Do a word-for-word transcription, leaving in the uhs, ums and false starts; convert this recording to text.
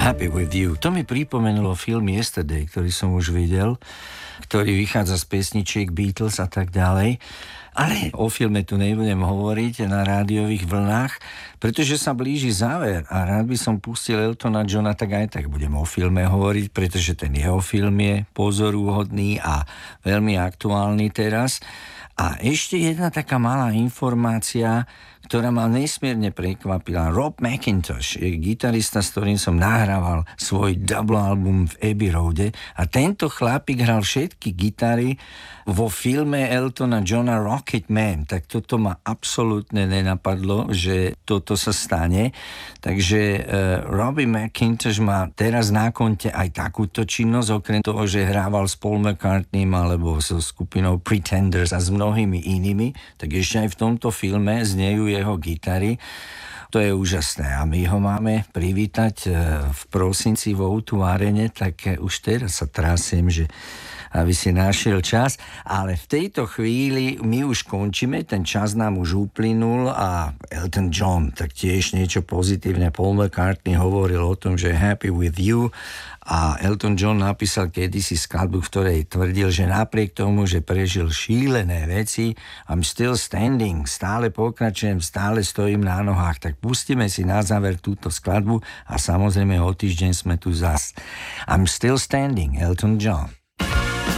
Happy with you. To mi pripomenulo film Yesterday, ktorý som už videl, ktorý vychádza z pesničiek Beatles a tak ďalej. Ale o filme tu nebudem hovoriť na rádiových vlnách, pretože sa blíži záver a rád by som pustil Eltona Johna, tak aj tak budem o filme hovoriť, pretože ten jeho film je pozorúhodný a veľmi aktuálny teraz. A ešte jedna taká malá informácia, ktorá ma nesmierne prekvapila. Rob McIntosh je gitarista, s ktorým som nahrával svoj double album v Abbey Roade a tento chlapík hral všetky gitary vo filme Eltona Johna Rocket Man. Tak toto ma absolútne nenapadlo, že toto sa stane. Takže uh, Robbie McIntosh má teraz na konte aj takúto činnosť, okrem toho, že hrával s Paul McCartneym alebo so skupinou Pretenders a s mnohými inými, tak ešte aj v tomto filme znejú jeho gitary. To je úžasné a my ho máme privítať v prosinci v ó dva Arene, tak už teraz sa trasiem, že aby si našiel čas, ale v tejto chvíli my už končíme, ten čas nám už uplynul a Elton John, tak tiež niečo pozitívne. Paul McCartney hovoril o tom, že Happy with you a Elton John napísal kedysi skladbu, v ktorej tvrdil, že napriek tomu, že prežil šílené veci, I'm still standing, stále pokračujem, stále stojím na nohách, tak pustíme si na záver túto skladbu a samozrejme o týždeň sme tu zas. I'm still standing, Elton John.